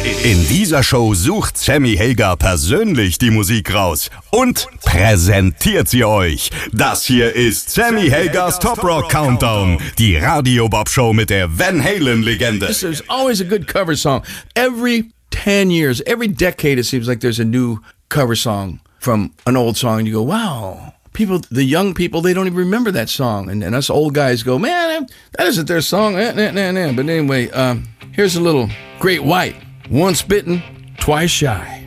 In dieser Show sucht Sammy Hagar persönlich die Musik raus und präsentiert sie euch. Das hier ist Sammy Hagars Top Rock Countdown, die Radio Bob Show mit der Van Halen Legende. There's always a good cover song. Every 10 years, every decade, it seems like there's a new cover song from an old song, and you go, wow. People, the young people, they don't even remember that song. And us old guys go, man, that isn't their song. But anyway, here's a little Great White. Once bitten, twice shy.